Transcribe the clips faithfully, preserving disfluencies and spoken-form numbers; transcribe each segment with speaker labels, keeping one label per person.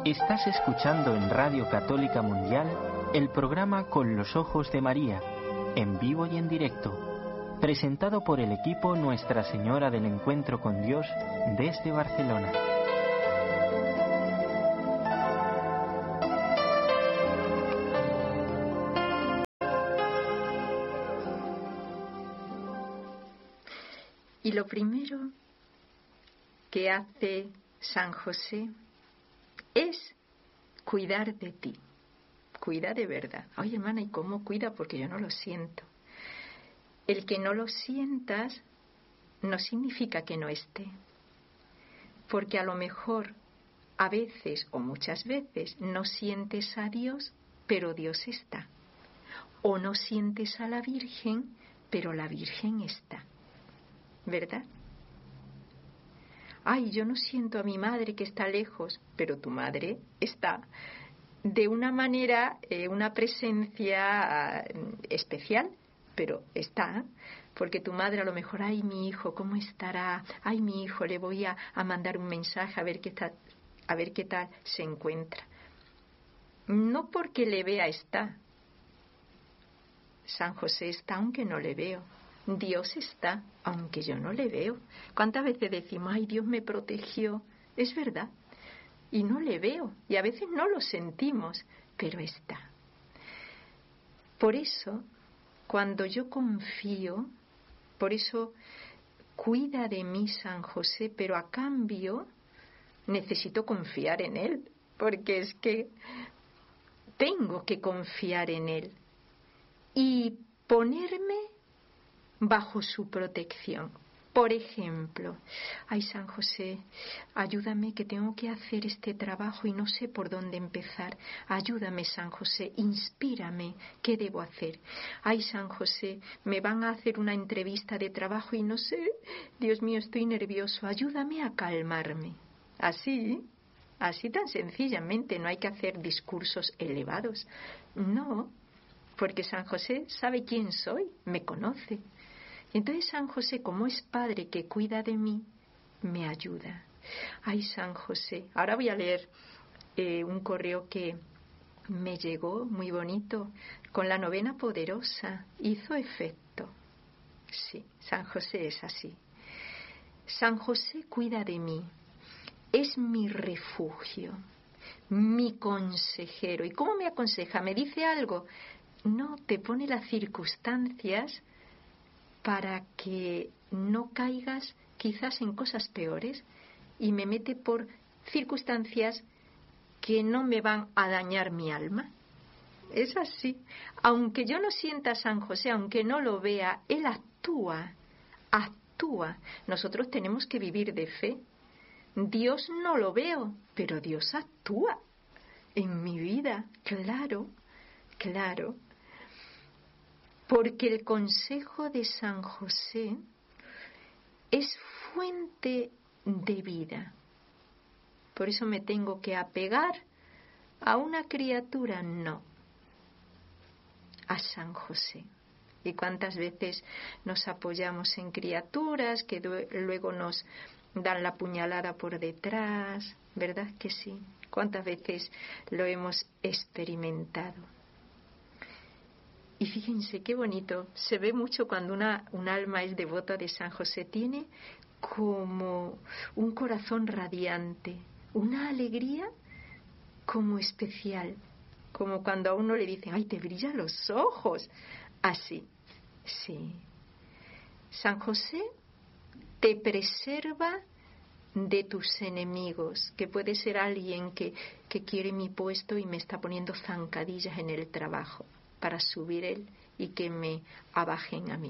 Speaker 1: Estás escuchando en Radio Católica Mundial el programa Con los Ojos de María, en vivo y en directo, presentado por el equipo Nuestra Señora del Encuentro con Dios desde Barcelona.
Speaker 2: Y lo primero que hace San José es cuidar de ti. Cuida de verdad. Ay, hermana, ¿y cómo cuida? Porque yo no lo siento. El que no lo sientas no significa que no esté. Porque a lo mejor, a veces o muchas veces, no sientes a Dios, pero Dios está. O no sientes a la Virgen, pero la Virgen está. ¿Verdad? Ay, yo no siento a mi madre que está lejos, pero tu madre está. De una manera, eh, una presencia uh, especial, pero está. Porque tu madre a lo mejor, ay, mi hijo, ¿cómo estará? Ay, mi hijo, le voy a, a mandar un mensaje a ver qué tal, a ver qué tal se encuentra. No porque le vea está. San José está aunque no le veo. Dios está, aunque yo no le veo. ¿Cuántas veces decimos, ay, Dios me protegió? Es verdad. Y no le veo. Y a veces no lo sentimos, pero está. Por eso, cuando yo confío, por eso cuida de mí San José, pero a cambio necesito confiar en Él. Porque es que tengo que confiar en Él. Y ponerme bajo su protección. Por ejemplo, ay, San José, ayúdame que tengo que hacer este trabajo y no sé por dónde empezar. Ayúdame, San José, inspírame, ¿qué debo hacer? Ay, San José, me van a hacer una entrevista de trabajo y no sé, Dios mío, estoy nervioso, ayúdame a calmarme. Así, así tan sencillamente, no hay que hacer discursos elevados. No, porque San José sabe quién soy, me conoce. Entonces San José, como es padre que cuida de mí, me ayuda. Ay, San José. Ahora voy a leer eh, un correo que me llegó muy bonito, con la novena poderosa. Hizo efecto. Sí, San José es así. San José cuida de mí. Es mi refugio, mi consejero. ¿Y cómo me aconseja? ¿Me dice algo? No, te pone las circunstancias para que no caigas quizás en cosas peores y me mete por circunstancias que no me van a dañar mi alma. Es así. Aunque yo no sienta a San José, aunque no lo vea, Él actúa, actúa. Nosotros tenemos que vivir de fe. Dios no lo veo, pero Dios actúa en mi vida, claro, claro. Porque el consejo de San José es fuente de vida. Por eso me tengo que apegar a una criatura, no, a San José. Y cuántas veces nos apoyamos en criaturas que luego nos dan la puñalada por detrás, ¿verdad que sí? ¿Cuántas veces lo hemos experimentado? Y fíjense qué bonito, se ve mucho cuando una, un alma es devota de San José, tiene como un corazón radiante, una alegría como especial, como cuando a uno le dicen, ay, te brillan los ojos, así, sí. San José te preserva de tus enemigos, que puede ser alguien que, que quiere mi puesto y me está poniendo zancadillas en el trabajo para subir él y que me abajen a mí.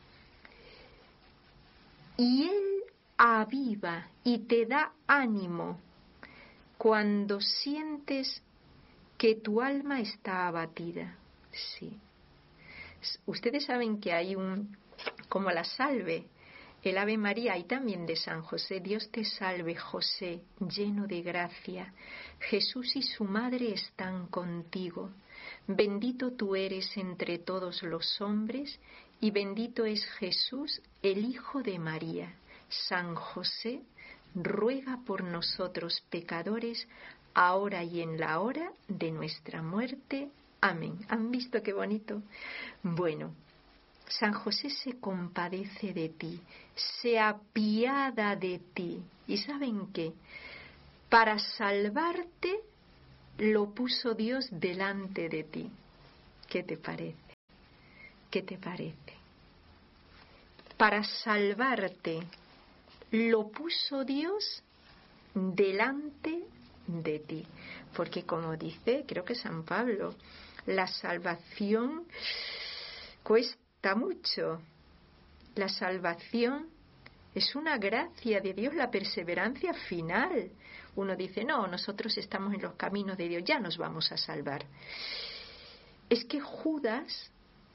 Speaker 2: Y Él aviva y te da ánimo cuando sientes que tu alma está abatida. Sí. Ustedes saben que hay un, como la salve, el Ave María, y también de San José. Dios te salve, José, lleno de gracia. Jesús y su madre están contigo. Bendito tú eres entre todos los hombres, y bendito es Jesús, el Hijo de María. San José, ruega por nosotros pecadores, ahora y en la hora de nuestra muerte. Amén. ¿Han visto qué bonito? Bueno, San José se compadece de ti, se apiada de ti. ¿Y saben qué? Para salvarte lo puso Dios delante de ti. ¿Qué te parece? ¿Qué te parece? Para salvarte lo puso Dios delante de ti. Porque como dice, creo que San Pablo, la salvación cuesta mucho. La salvación es una gracia de Dios, la perseverancia final. Uno dice, no, nosotros estamos en los caminos de Dios, ya nos vamos a salvar. Es que Judas,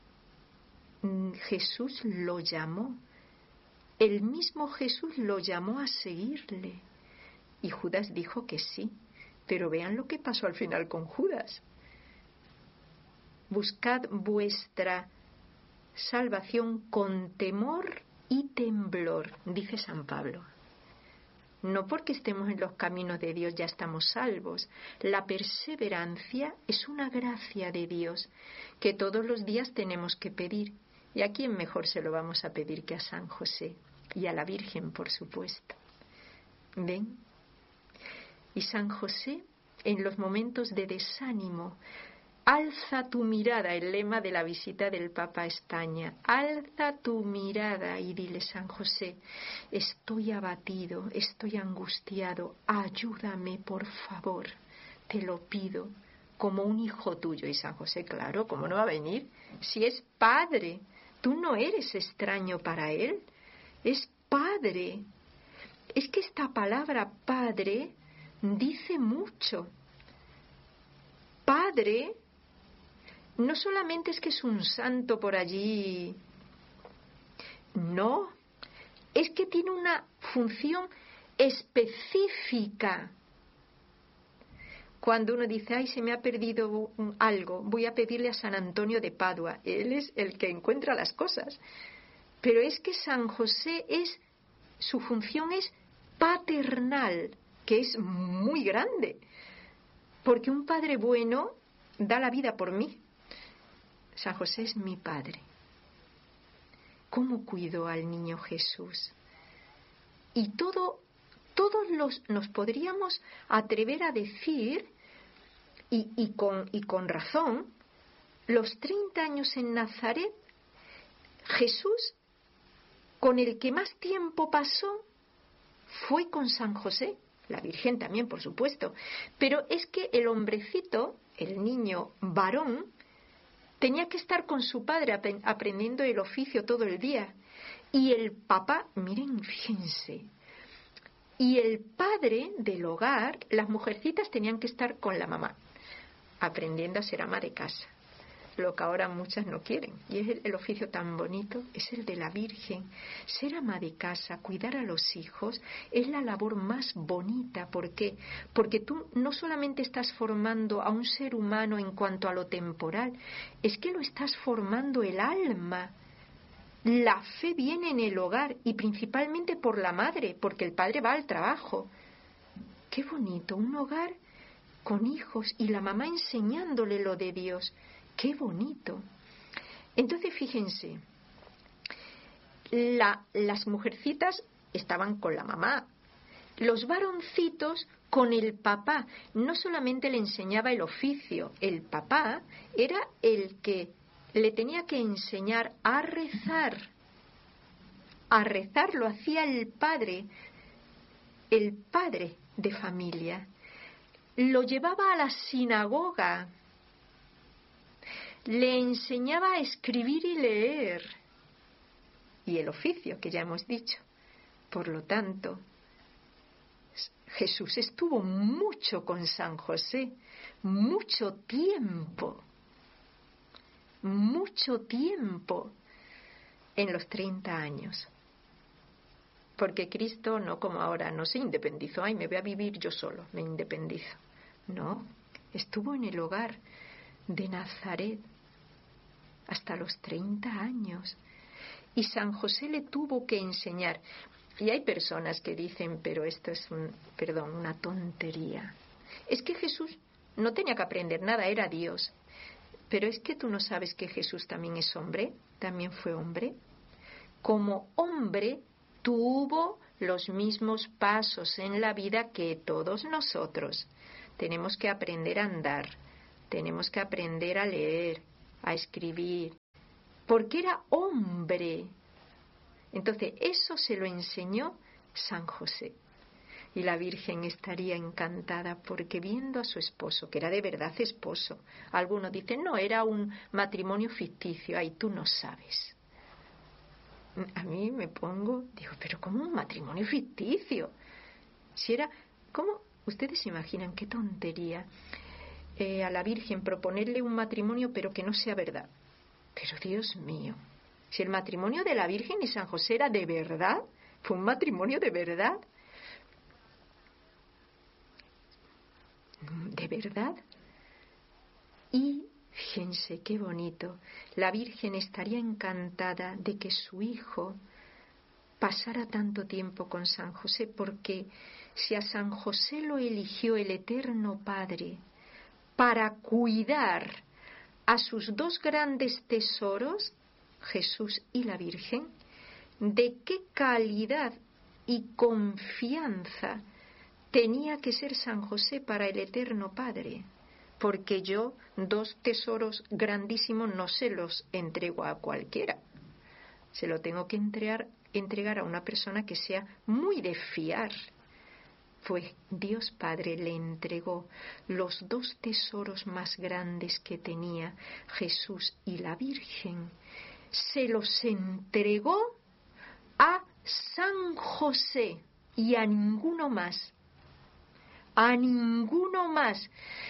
Speaker 2: Jesús lo llamó, el mismo Jesús lo llamó a seguirle. Y Judas dijo que sí, pero vean lo que pasó al final con Judas. Buscad vuestra salvación con temor y temblor, dice San Pablo. No porque estemos en los caminos de Dios ya estamos salvos. La perseverancia es una gracia de Dios que todos los días tenemos que pedir. ¿Y a quién mejor se lo vamos a pedir que a San José? Y a la Virgen, por supuesto. ¿Ven? Y San José, en los momentos de desánimo, alza tu mirada, el lema de la visita del Papa a España, alza tu mirada y dile, San José, estoy abatido, estoy angustiado, ayúdame por favor, te lo pido, como un hijo tuyo. Y San José, claro, ¿cómo no va a venir? Si es padre, tú no eres extraño para él, es padre. Es que esta palabra padre dice mucho. Padre no solamente es que es un santo por allí, no, es que tiene una función específica. Cuando uno dice, ay, se me ha perdido algo, voy a pedirle a San Antonio de Padua, él es el que encuentra las cosas. Pero es que San José es, su función es paternal, que es muy grande, porque un padre bueno da la vida por mí. San José es mi padre. ¿Cómo cuidó al niño Jesús? Y todo, todos los, nos podríamos atrever a decir, y, y, con, y con razón, los treinta años en Nazaret, Jesús, con el que más tiempo pasó, fue con San José. La Virgen también, por supuesto. Pero es que el hombrecito, el niño varón, tenía que estar con su padre aprendiendo el oficio todo el día. Y el papá, miren, fíjense, y el padre del hogar, las mujercitas tenían que estar con la mamá, aprendiendo a ser ama de casa. Lo que ahora muchas no quieren. Y es el, el oficio tan bonito, es el de la Virgen. Ser ama de casa, cuidar a los hijos, es la labor más bonita. ¿Por qué? Porque tú no solamente estás formando a un ser humano en cuanto a lo temporal, es que lo estás formando el alma. La fe viene en el hogar y principalmente por la madre, porque el padre va al trabajo. Qué bonito, un hogar con hijos y la mamá enseñándole lo de Dios. ¡Qué bonito! Entonces, fíjense, la, las mujercitas estaban con la mamá, los varoncitos con el papá. No solamente le enseñaba el oficio, el papá era el que le tenía que enseñar a rezar. A rezar lo hacía el padre, el padre de familia. Lo llevaba a la sinagoga. Le enseñaba a escribir y leer, y el oficio que ya hemos dicho. Por lo tanto, Jesús estuvo mucho con San José, mucho tiempo, mucho tiempo en los treinta años. Porque Cristo no como ahora, no se independizó, ay, me voy a vivir yo solo, me independizo. No, estuvo en el hogar de Nazaret hasta los treinta años. Y San José le tuvo que enseñar. Y hay personas que dicen, pero esto es un, perdón, una tontería. Es que Jesús no tenía que aprender nada, era Dios. Pero es que tú no sabes que Jesús también es hombre, también fue hombre. Como hombre tuvo los mismos pasos en la vida que todos nosotros. Tenemos que aprender a andar, tenemos que aprender a leer, a escribir, porque era hombre. Entonces eso se lo enseñó San José. Y la Virgen estaría encantada porque viendo a su esposo, que era de verdad esposo, algunos dicen, no, era un matrimonio ficticio, ay, tú no sabes. A mí me pongo, digo, pero ¿cómo un matrimonio ficticio? Si era, ¿cómo? Ustedes se imaginan qué tontería eh, a la Virgen proponerle un matrimonio pero que no sea verdad. Pero Dios mío, si el matrimonio de la Virgen y San José era de verdad, fue un matrimonio de verdad. ¿De verdad? Y fíjense qué bonito, la Virgen estaría encantada de que su hijo pasara tanto tiempo con San José, porque si a San José lo eligió el Eterno Padre para cuidar a sus dos grandes tesoros, Jesús y la Virgen, ¿de qué calidad y confianza tenía que ser San José para el Eterno Padre? Porque yo dos tesoros grandísimos no se los entrego a cualquiera. Se lo tengo que entregar, entregar a una persona que sea muy de fiar. Pues Dios Padre le entregó los dos tesoros más grandes que tenía Jesús y la Virgen. Se los entregó a San José y a ninguno más. A ninguno más.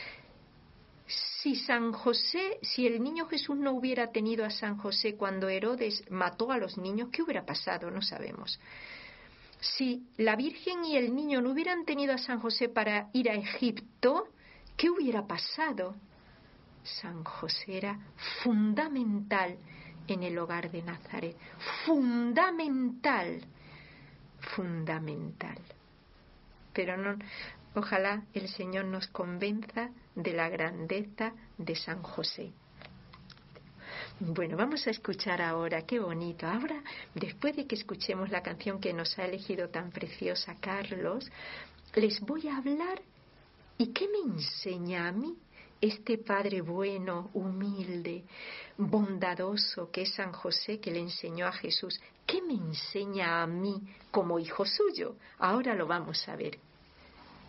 Speaker 2: Si San José, si el niño Jesús no hubiera tenido a San José cuando Herodes mató a los niños, ¿qué hubiera pasado? No sabemos. Si la Virgen y el niño no hubieran tenido a San José para ir a Egipto, ¿qué hubiera pasado? San José era fundamental en el hogar de Nazaret. Fundamental. Fundamental. Pero no, ojalá el Señor nos convenza de la grandeza de San José. Bueno, vamos a escuchar ahora, qué bonito. Ahora, después de que escuchemos la canción que nos ha elegido tan preciosa Carlos, les voy a hablar y qué me enseña a mí este Padre bueno, humilde, bondadoso que es San José, que le enseñó a Jesús. ¿Qué me enseña a mí como hijo suyo? Ahora lo vamos a ver.